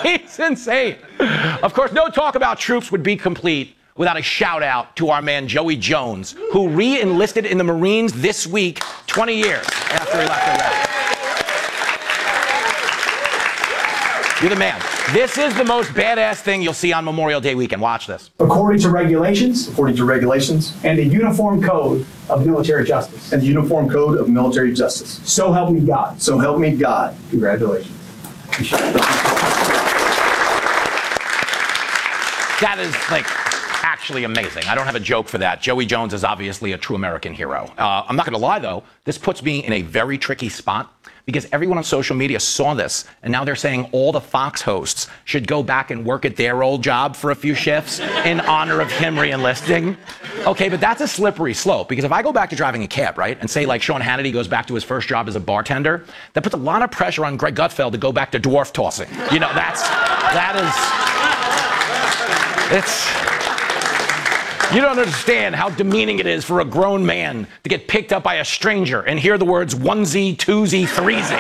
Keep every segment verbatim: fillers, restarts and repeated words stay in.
He's insane. Of course, no talk about troops would be complete without a shout out to our man Joey Jones, who re-enlisted in the Marines this week, twenty years after he left Iraq. You're the man. This is the most badass thing you'll see on Memorial Day weekend. Watch this. According to regulations. According to regulations. And the Uniform Code of Military Justice. And the Uniform Code of Military Justice. So help me God. So help me God. Congratulations. That is, like, actually amazing. I don't have a joke for that. Joey Jones is obviously a true American hero. Uh, I'm not going to lie, though. This puts me in a very tricky spot because everyone on social media saw this, and now they're saying all the Fox hosts should go back and work at their old job for a few shifts in honor of him re-enlisting. Okay, but that's a slippery slope, because if I go back to driving a cab, right, and say, like, Sean Hannity goes back to his first job as a bartender, that puts a lot of pressure on Greg Gutfeld to go back to dwarf tossing. You know, that's, that is, it's... You don't understand how demeaning it is for a grown man to get picked up by a stranger and hear the words onesie, twosie, threesie.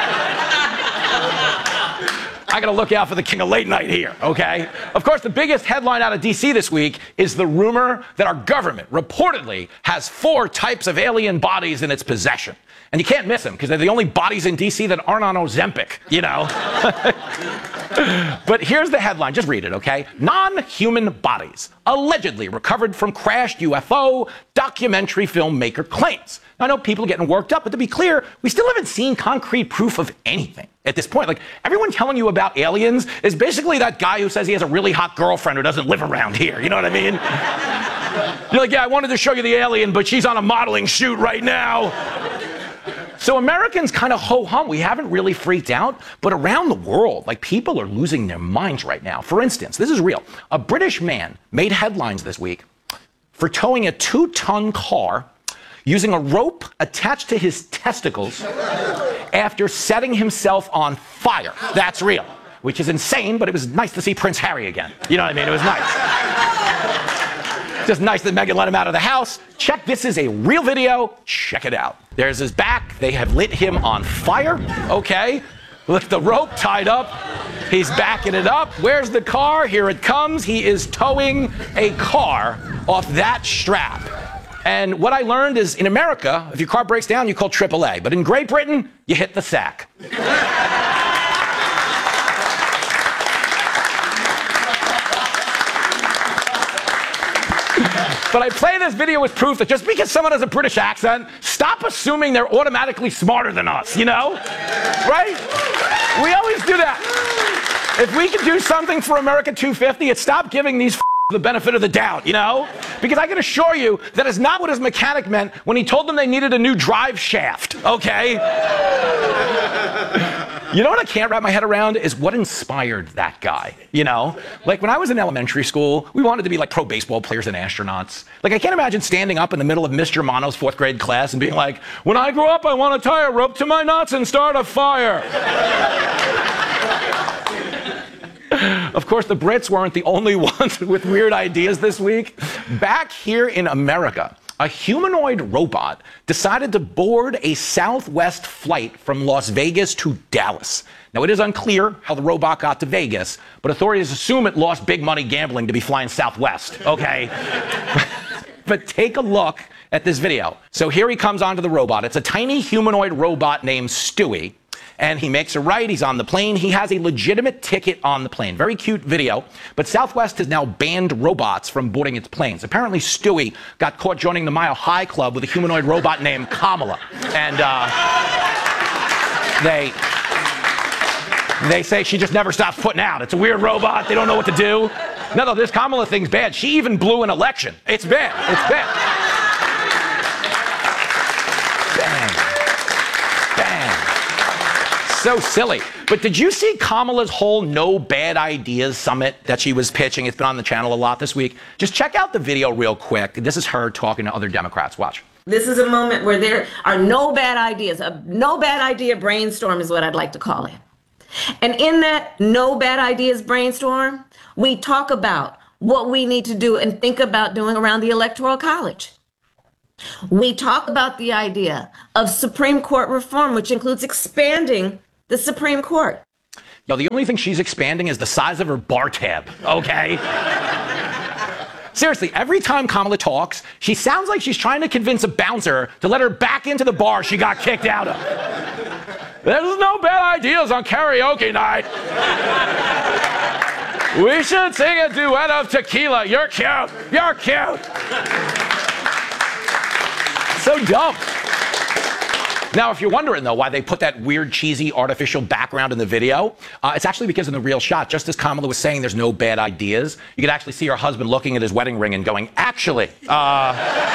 I gotta look out for the king of late night here, okay? Of course, the biggest headline out of D C this week is the rumor that our government reportedly has four types of alien bodies in its possession. And you can't miss them, because they're the only bodies in D C that aren't on Ozempic, you know? But here's the headline. Just read it, okay? Non-human bodies allegedly recovered from crashed U F O, documentary filmmaker claims. Now, I know people are getting worked up, but to be clear, we still haven't seen concrete proof of anything at this point. Like, everyone telling you about aliens is basically that guy who says he has a really hot girlfriend who doesn't live around here. You know what I mean? You're like, yeah, I wanted to show you the alien, but she's on a modeling shoot right now. So Americans kind of ho-hum. We haven't really freaked out, but around the world, like, people are losing their minds right now. For instance, this is real. A British man made headlines this week for towing a two-ton car using a rope attached to his testicles after setting himself on fire. That's real, which is insane, but it was nice to see Prince Harry again. You know what I mean? It was nice. Just nice that Meghan let him out of the house. Check, this is a real video. Check it out. There's his back. They have lit him on fire. Okay. With the rope tied up. He's backing it up. Where's the car? Here it comes. He is towing a car off that strap. And what I learned is, in America, if your car breaks down, you call triple A. But in Great Britain, you hit the sack. But I play this video as proof that just because someone has a British accent, stop assuming they're automatically smarter than us, you know? Right? We always do that. If we could do something for America two fifty, it's stop giving these f- the benefit of the doubt, you know? Because I can assure you that is not what his mechanic meant when he told them they needed a new drive shaft, okay? You know what I can't wrap my head around is what inspired that guy, you know? Like, when I was in elementary school, we wanted to be like pro baseball players and astronauts. Like, I can't imagine standing up in the middle of Mister Romano's fourth grade class and being like, when I grow up, I want to tie a rope to my nuts and start a fire. Of course, the Brits weren't the only ones with weird ideas this week. Back here in America, a humanoid robot decided to board a Southwest flight from Las Vegas to Dallas. Now, it is unclear how the robot got to Vegas, but authorities assume it lost big money gambling to be flying Southwest, okay? But take a look at this video. So here he comes onto the robot. It's a tiny humanoid robot named Stewie. And he makes a right, he's on the plane. He has a legitimate ticket on the plane. Very cute video. But Southwest has now banned robots from boarding its planes. Apparently, Stewie got caught joining the Mile High Club with a humanoid robot named Kamala. And uh, they, they say she just never stops putting out. It's a weird robot. They don't know what to do. No, no, this Kamala thing's bad. She even blew an election. It's bad. It's bad. Bang. Bang. So silly. But did you see Kamala's whole no bad ideas summit that she was pitching? It's been on the channel a lot this week. Just check out the video real quick. This is her talking to other Democrats. Watch. This is a moment where there are no bad ideas. A no bad idea brainstorm is what I'd like to call it. And in that no bad ideas brainstorm, we talk about what we need to do and think about doing around the Electoral College. We talk about the idea of Supreme Court reform, which includes expanding the Supreme Court. Yo, the only thing she's expanding is the size of her bar tab, okay? Seriously, every time Kamala talks, she sounds like she's trying to convince a bouncer to let her back into the bar she got kicked out of. There's no bad ideas on karaoke night. We should sing a duet of tequila. You're cute. You're cute. So dumb. Now, if you're wondering, though, why they put that weird, cheesy, artificial background in the video, uh, it's actually because in the real shot, just as Kamala was saying there's no bad ideas, you could actually see her husband looking at his wedding ring and going, actually, uh...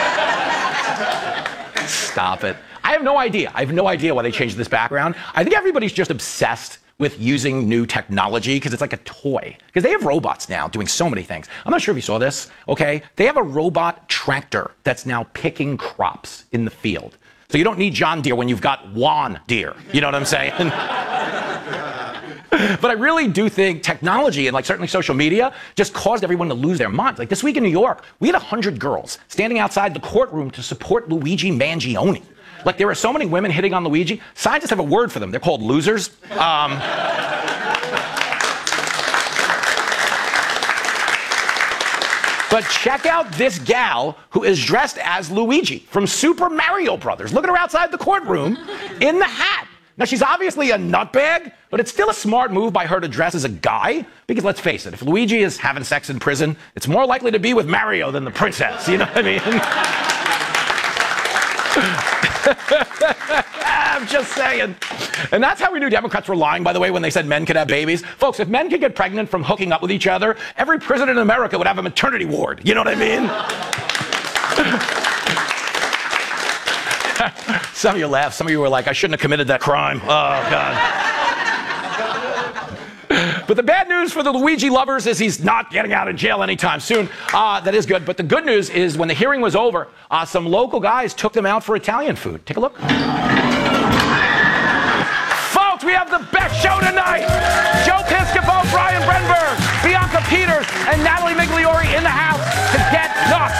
Stop it. I have no idea. I have no idea why they changed this background. I think everybody's just obsessed with using new technology because it's like a toy. Because they have robots now doing so many things. I'm not sure if you saw this, okay? They have a robot tractor that's now picking crops in the field. So you don't need John Deere when you've got Juan Deere. You know what I'm saying? But I really do think technology and like certainly social media just caused everyone to lose their minds. Like this week in New York, we had one hundred girls standing outside the courtroom to support Luigi Mangione. Like there are so many women hitting on Luigi. Scientists have a word for them. They're called losers. Um, But check out this gal who is dressed as Luigi from Super Mario Brothers. Look at her outside the courtroom in the hat. Now, she's obviously a nutbag, but it's still a smart move by her to dress as a guy. Because let's face it, if Luigi is having sex in prison, it's more likely to be with Mario than the princess. You know what I mean? I'm just saying. And that's how we knew Democrats were lying, by the way, when they said men could have babies. Folks, if men could get pregnant from hooking up with each other, every president in America would have a maternity ward. You know what I mean? Some of you laughed. Some of you were like, I shouldn't have committed that crime. Oh, God. But the bad news for the Luigi lovers is he's not getting out of jail anytime soon. Uh, that is good. But the good news is when the hearing was over, uh, some local guys took them out for Italian food. Take a look. Folks, we have the best show tonight. Joe Piscopo, Brian Brenberg, Bianca Peters, and Natalie Migliori in the house to get nuts.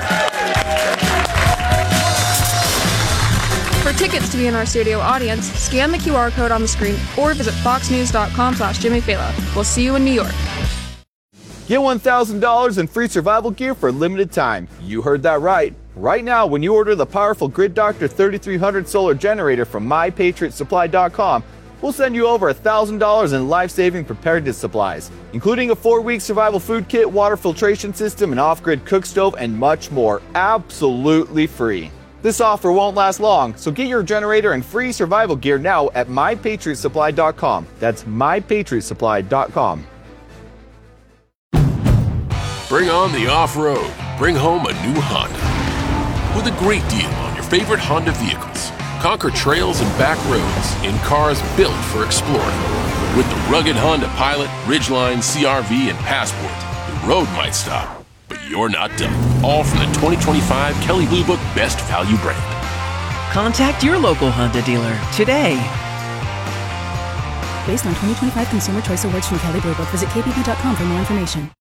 For tickets to be in our studio audience, scan the Q R code on the screen or visit foxnews.com slash Jimmy Fallon. We'll see you in New York. Get one thousand dollars in free survival gear for a limited time. You heard that right. Right now, when you order the powerful Grid Doctor thirty-three hundred solar generator from my patriot supply dot com, we'll send you over one thousand dollars in life-saving preparedness supplies, including a four-week survival food kit, water filtration system, an off-grid cook stove, and much more, absolutely free. This offer won't last long, so get your generator and free survival gear now at my patriot supply dot com. That's my patriot supply dot com. Bring on the off-road. Bring home a new Honda. With a great deal on your favorite Honda vehicles. Conquer trails and back roads in cars built for exploring. With the rugged Honda Pilot, Ridgeline, C R V, and Passport, the road might stop, but you're not done. All from the twenty twenty-five Kelley Blue Book Best Value brand. Contact your local Honda dealer today. Based on twenty twenty-five Consumer Choice Awards from Kelley Blue Book, visit K B B dot com for more information.